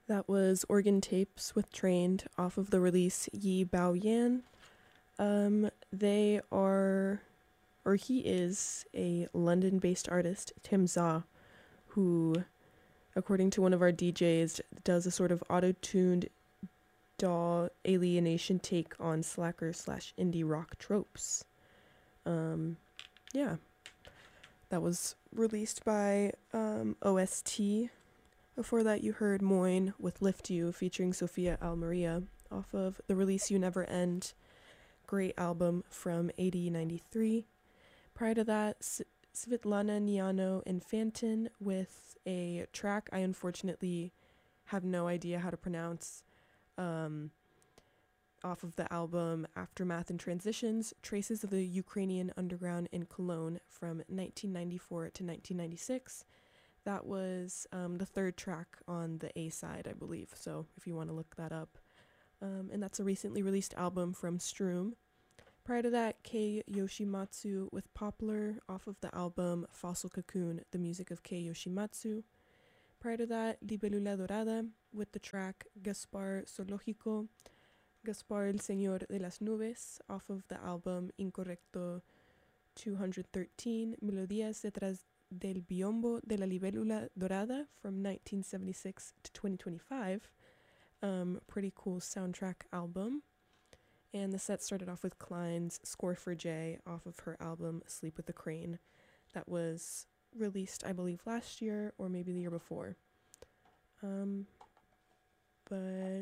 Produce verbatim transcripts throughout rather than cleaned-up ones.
That was Organ Tapes with Trained off of the release Yi Bao Yan. Um, they are, or he is, a London based artist, Tim Za, who, according to one of our D Js, does a sort of auto tuned D A W alienation take on slacker slash indie rock tropes. Um, yeah, that was released by um, O S T. Before that, you heard Moyne with Lift You featuring Sophia Almeria off of the release You Never End. Great album from eighty ninety-three. Prior to that, S- Svitlana Niano Infantin with a track I unfortunately have no idea how to pronounce. Um, off of the album Aftermath and Transitions, Traces of the Ukrainian Underground in Cologne from nineteen ninety-four to nineteen ninety-six. That was um, the third track on the A side, I believe, so if you want to look that up. Um, and that's a recently released album from Stroom. Prior to that, Kei Yoshimatsu with Poplar off of the album Fossil Cocoon, the music of Kei Yoshimatsu. Prior to that, Libélula Dorada with the track Gaspar Zoológico, Gaspar el Señor de las Nubes off of the album Incorrecto two hundred thirteen, Melodías detrás del Biombo de la Libélula Dorada from nineteen seventy-six to twenty twenty-five. Um, pretty cool soundtrack album. And the set started off with Klein's Score for Jay off of her album Sleep with the Crane. That was released, I believe, last year or maybe the year before. Um, but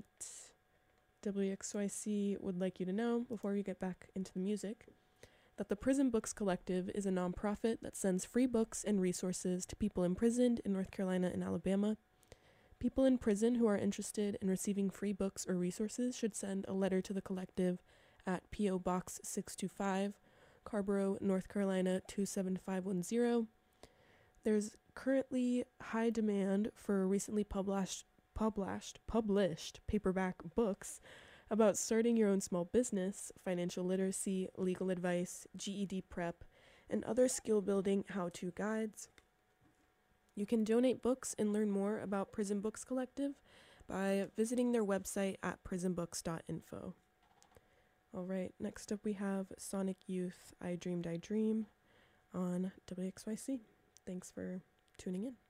W X Y C would like you to know, before we get back into the music, that the Prison Books Collective is a nonprofit that sends free books and resources to people imprisoned in North Carolina and Alabama. People in prison who are interested in receiving free books or resources should send a letter to the collective at P O Box six two five, Carborough, North Carolina two seven five one zero. There's currently high demand for recently published published published paperback books about starting your own small business, financial literacy, legal advice, G E D prep, and other skill building how-to guides. You can donate books and learn more about Prison Books Collective by visiting their website at prison books dot info. All right, next up we have Sonic Youth, I Dreamed I Dream on W X Y C. Thanks for tuning in.